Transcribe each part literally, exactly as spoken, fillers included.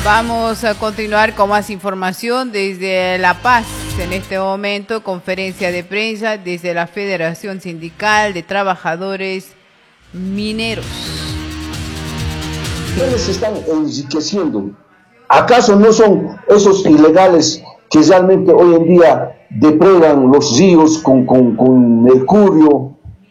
Vamos a continuar con más información desde La Paz. En este momento, conferencia de prensa desde la Federación Sindical de Trabajadores Mineros. ¿Quiénes se están enriqueciendo? ¿Acaso no son esos ilegales que realmente hoy en día depredan los ríos con, con, con mercurio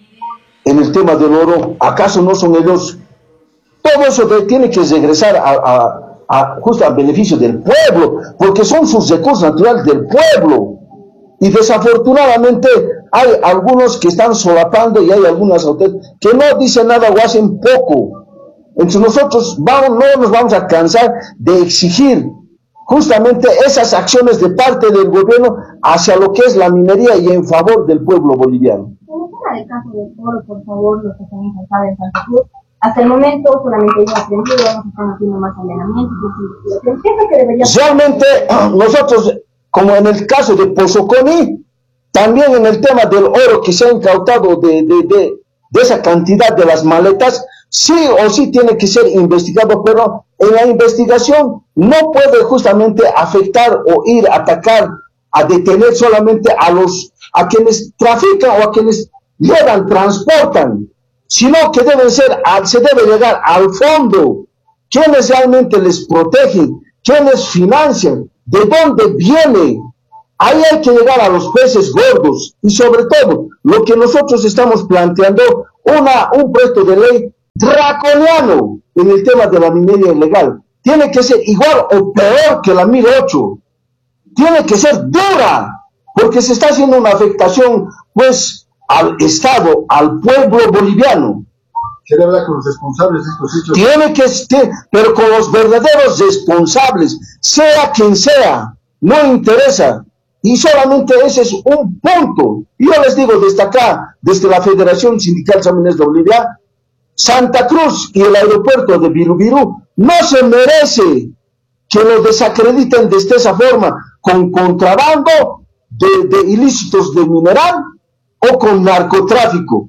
en el tema del oro? ¿Acaso no son ellos? Todo eso tiene que regresar a, a A, justo al beneficio del pueblo, porque son sus recursos naturales del pueblo, y desafortunadamente hay algunos que están solapando y hay algunas autoridades que no dicen nada o hacen poco. Entonces nosotros vamos, no nos vamos a cansar de exigir justamente esas acciones de parte del gobierno hacia lo que es la minería y en favor del pueblo boliviano. En el caso del oro, por favor, los que están en en Santa Cruz, hasta el momento solamente hay aprendido, se están haciendo más allanamientos, ¿qué es lo que debería hacer? Realmente nosotros, como en el caso de Pozoconi, también en el tema del oro que se ha incautado de, de, de, de esa cantidad de las maletas, sí o sí tiene que ser investigado, pero en la investigación no puede justamente afectar o ir a atacar, a detener solamente a los, a quienes trafican o a quienes llevan, transportan, sino que deben ser, se debe llegar al fondo, quienes realmente les protegen, quienes financian, de dónde viene. Ahí hay que llegar a los peces gordos y sobre todo lo que nosotros estamos planteando, una, un proyecto de ley draconiano en el tema de la minería ilegal. Tiene que ser igual o peor que la mil ocho. Tiene que ser dura, porque se está haciendo una afectación, pues, al Estado, al pueblo boliviano. ¿Quiere hablar con los responsables de estos hechos? Tiene que ser, pero con los verdaderos responsables, sea quien sea, no interesa. Y solamente ese es un punto. Y yo les digo desde acá, desde la Federación Sindical Samines de Bolivia, Santa Cruz y el aeropuerto de Birubiru no se merece que lo desacrediten de esa forma, con contrabando de, de ilícitos de mineral, o con narcotráfico,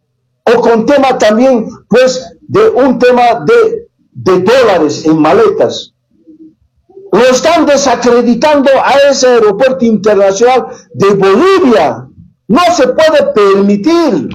o con tema también, pues, de un tema de, de dólares en maletas. Lo están desacreditando a ese aeropuerto internacional de Bolivia. No se puede permitir,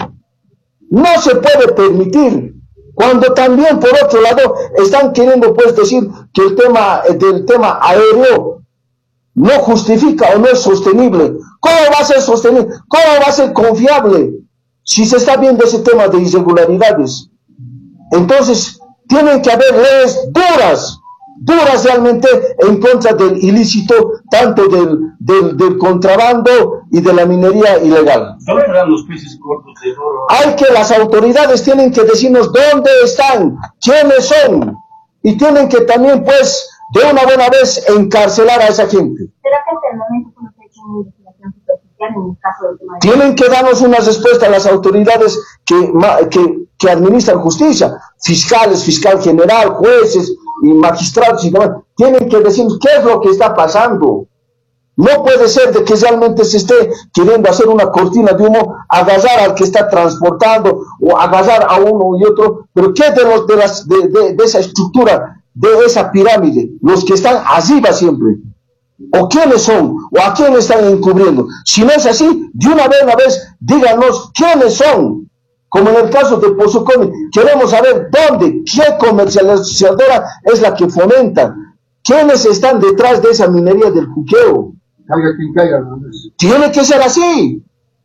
no se puede permitir. Cuando también, por otro lado, están queriendo, pues, decir que el tema del tema aéreo no justifica o no es sostenible. ¿Cómo va a ser sostenible? ¿Cómo va a ser confiable si se está viendo ese tema de irregularidades? Entonces, tienen que haber leyes duras, duras realmente en contra del ilícito, tanto del, del, del contrabando y de la minería ilegal. ¿Dónde están los peces gordos de oro? Hay que, las autoridades tienen que decirnos dónde están, quiénes son, y tienen que también, pues, de una buena vez encarcelar a esa gente. ¿Será que hasta el momento no se ha hecho una investigación superficial en el caso del tema de... Tienen que darnos una respuesta a las autoridades que, que, que administran justicia, fiscales, fiscal general, jueces y magistrados y demás. Tienen que decirnos qué es lo que está pasando. No puede ser de que realmente se esté queriendo hacer una cortina de humo, agarrar al que está transportando o agarrar a uno y otro, pero ¿qué de, los, de, las, de, de, de esa estructura, de esa pirámide? Los que están arriba siempre. ¿O quiénes son? ¿O a quién están encubriendo? Si no es así, de una vez a vez, díganos quiénes son. Como en el caso de Pozoconi, queremos saber dónde, qué comercializadora es la que fomenta, quiénes están detrás de esa minería del juqueo. Caiga quien caiga, ¿no? Tiene que ser así.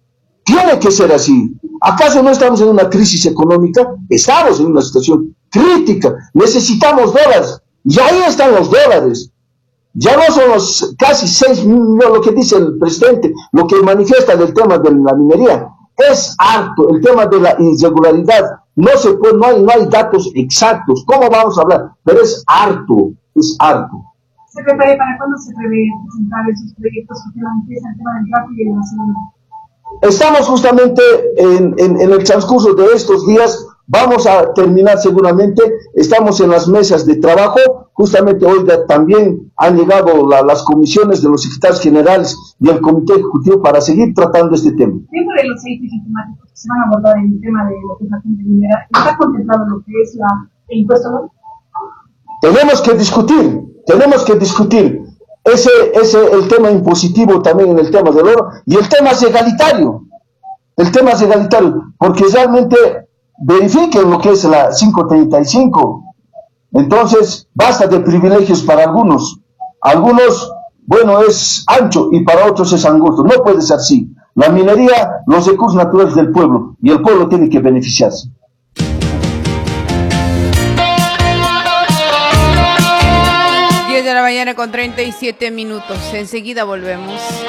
Tiene que ser así. ¿Acaso no estamos en una crisis económica? Estamos en una situación crítica. Necesitamos dólares. Y ahí están los dólares. Ya no son los casi seis millones, lo que dice el presidente, lo que manifiesta del tema de la minería. Es harto el tema de la irregularidad. No se puede, no hay, no hay datos exactos. ¿Cómo vamos a hablar? Pero es harto, es harto. Secretaria, ¿para cuándo se prevé presentar esos proyectos que empiezan el tema del tráfico y el nacional? Estamos justamente en, en, en el transcurso de estos días, vamos a terminar seguramente, estamos en las mesas de trabajo, justamente hoy también han llegado la, las comisiones de los secretarios generales y el comité ejecutivo para seguir tratando este tema. Dentro de los aceites enzimáticos que se van a abordar en el tema de lo que es la fuente mineral, ¿está contemplado lo que es la, el impuesto? Tenemos que discutir, Tenemos que discutir ese, ese el tema impositivo también en el tema del oro, y el tema es egalitario. El tema es egalitario, porque realmente verifiquen lo que es la quinientos treinta y cinco. Entonces, basta de privilegios para algunos. Algunos, bueno, es ancho y para otros es angosto. No puede ser así. La minería, los recursos naturales del pueblo, y el pueblo tiene que beneficiarse. diez de la mañana con treinta y siete minutos. Enseguida volvemos.